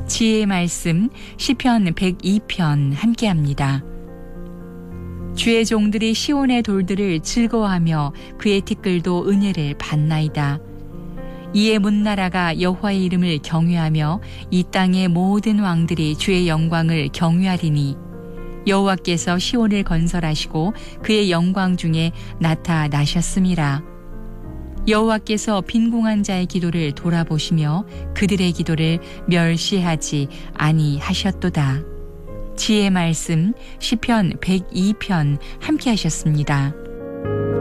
지혜의 말씀 시편 102편 함께합니다. 주의 종들이 시온의 돌들을 즐거워하며 그의 티끌도 은혜를 받나이다. 이에 문나라가 여호와의 이름을 경외하며 이 땅의 모든 왕들이 주의 영광을 경외하리니 여호와께서 시온을 건설하시고 그의 영광 중에 나타나셨음이라. 여호와께서 빈궁한 자의 기도를 돌아보시며 그들의 기도를 멸시하지 아니하셨도다. 지혜의 말씀 시편 102편 함께 하셨습니다.